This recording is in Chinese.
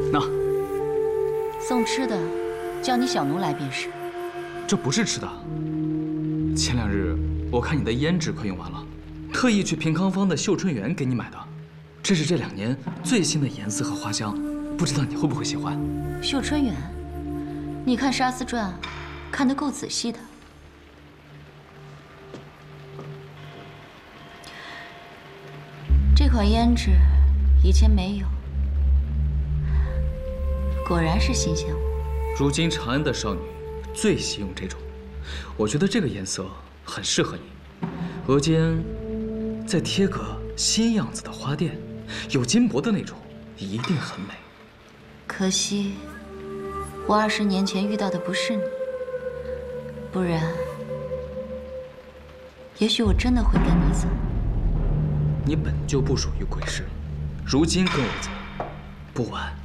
那送吃的，叫你小奴来便是。 这不是吃的。前2日我看你的胭脂快用完了，特意去平康坊的绣春园给你买的。这是这2年最新的颜色和花香，不知道你会不会喜欢？ 绣春园，你看《沙司传》，看得够仔细的。这款胭脂以前没有，果然是新鲜物。 如今长安的少女最喜用这种，我觉得这个颜色很适合你。额间再贴个新样子的花钿，有金箔的那种，一定很美。 可惜，我20年前遇到的不是你，不然，也许我真的会跟你走。 你本就不属于鬼市，如今跟我走，不晚。